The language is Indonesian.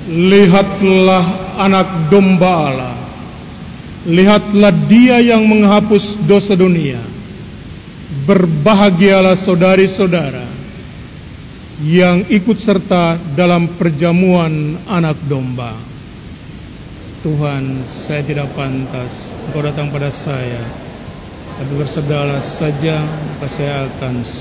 Lihatlah anak domba Allah. Lihatlah dia yang menghapus dosa dunia. Berbahagialah saudari-saudara yang ikut serta dalam perjamuan anak domba. Tuhan, saya tidak pantas Engkau datang pada saya, tapi bersabdalah saja maka saya akan